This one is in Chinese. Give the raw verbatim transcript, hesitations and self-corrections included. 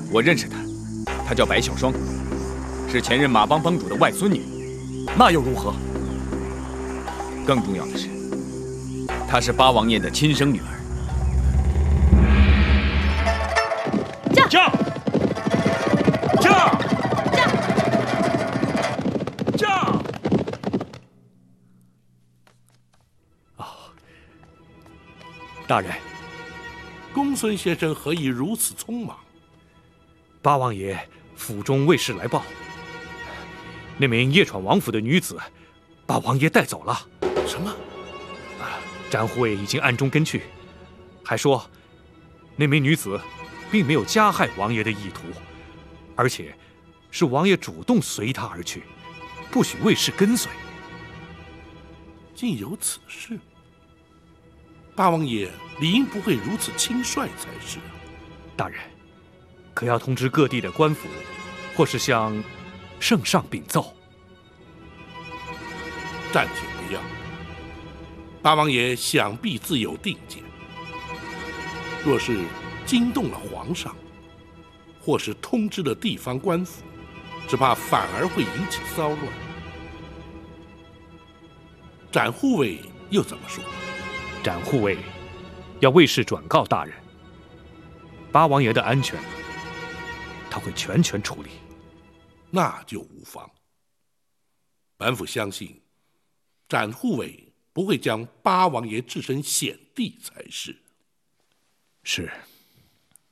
我认识她，她叫白小霜，是前任马帮帮主的外孙女。 那又如何？ 更重要的是，她是八王爷的亲生女儿。 驾！ 驾！驾！驾！驾！啊，大人， 公孙先生何以如此匆忙？ 八王爷府中卫士来报，那名夜闯王府的女子，把王爷带走了。 什么？ 啊，展护卫已经暗中跟去，还说那名女子并没有加害王爷的意图，而且是王爷主动随她而去，不许卫士跟随。 竟有此事？八王爷理应不会如此轻率才是啊！ 大人，可要通知各地的官府，或是向圣上禀奏。 暂且不要，八王爷想必自有定见。若是惊动了皇上，或是通知了地方官府，只怕反而会引起骚乱。展护卫又怎么说？ 展护卫要卫士转告大人，八王爷的安全，他会全权处理。 那就无妨。本府相信，展护卫不会将八王爷置身险地才是。 是。